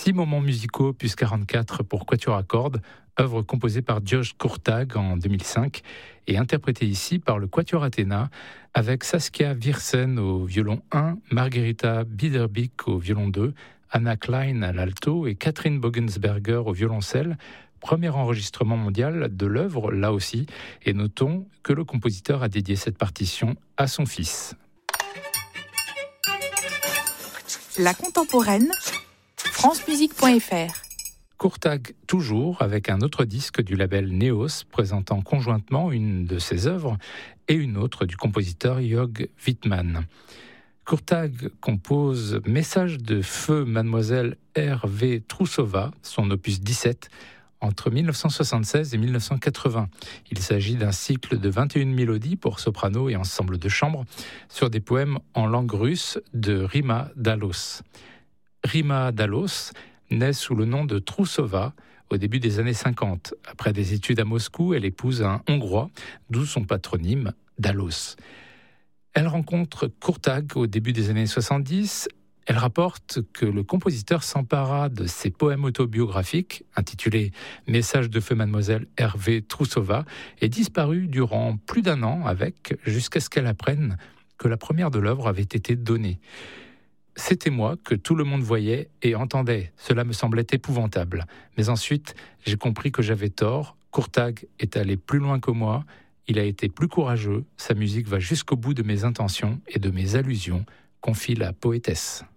6 moments musicaux opus 44 pour quatuor à cordes, œuvre composée par Josh Kurtag en 2005 et interprétée ici par le quatuor Athéna avec Saskia Viersen au violon 1, Margarita Biederbick au violon 2, Anna Klein à l'alto et Catherine Bogensberger au violoncelle. Premier enregistrement mondial de l'œuvre, là aussi, et notons que le compositeur a dédié cette partition à son fils. La contemporaine, francemusique.fr. Kurtag toujours, avec un autre disque du label Neos, présentant conjointement une de ses œuvres et une autre du compositeur Jörg Wittmann. Kurtag compose Message de feu Mademoiselle Hervé Troussova, son opus 17, entre 1976 et 1980. Il s'agit d'un cycle de 21 mélodies pour soprano et ensemble de chambre sur des poèmes en langue russe de Rima Dalos. Rima Dalos naît sous le nom de Troussova au début des années 50. Après des études à Moscou, elle épouse un Hongrois, d'où son patronyme Dalos. Elle rencontre Kurtag au début des années 70. Elle rapporte que le compositeur s'empara de ses poèmes autobiographiques, intitulés « Message de feu Mademoiselle Hervé Troussova » et disparut durant plus d'un an jusqu'à ce qu'elle apprenne que la première de l'œuvre avait été donnée. C'était moi que tout le monde voyait et entendait. Cela me semblait épouvantable. Mais ensuite, j'ai compris que j'avais tort. Kurtag est allé plus loin que moi. Il a été plus courageux. Sa musique va jusqu'au bout de mes intentions et de mes allusions, confie la poétesse.